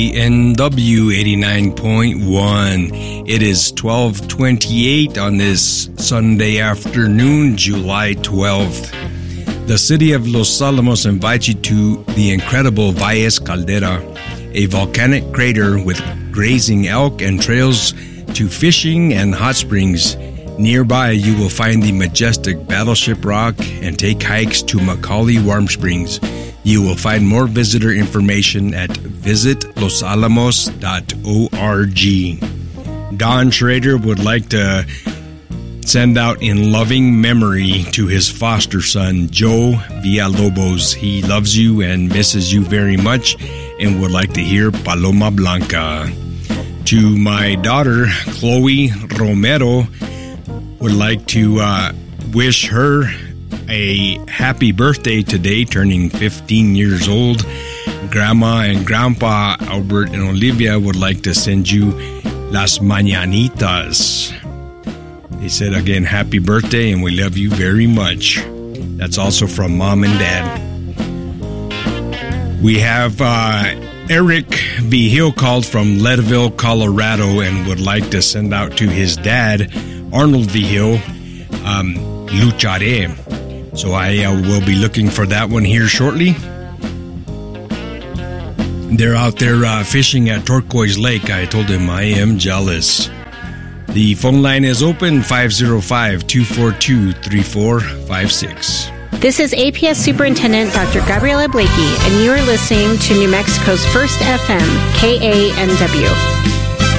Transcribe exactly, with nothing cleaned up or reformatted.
N W eighty-nine point one. It is twelve twenty-eight on this Sunday afternoon, July twelfth. The city of Los Alamos invites you to the incredible Valles Caldera, a volcanic crater with grazing elk and trails to fishing and hot springs. Nearby, you will find the majestic Battleship Rock and take hikes to Macaulay Warm Springs. You will find more visitor information at visit los alamos dot org. Don Schrader would like to send out in loving memory to his foster son, Joe Villalobos. He loves you and misses you very much and would like to hear Paloma Blanca. To my daughter, Chloe Romero, would like to uh, wish her a happy birthday today, turning fifteen years old. Grandma and Grandpa Albert and Olivia would like to send you las mañanitas. They said again, happy birthday, and we love you very much. That's also from Mom and Dad. We have uh, Eric Vigil called from Leadville, Colorado, and would like to send out to his dad, Arnold Vigil, um, Lucharé. So I uh, will be looking for that one here shortly. They're out there uh, fishing at Turquoise Lake. I told him I am jealous. The phone line is open, five oh five, two four two, three four five six. This is A P S Superintendent Doctor Gabriela Blakey, and you are listening to New Mexico's first F M, K A N W.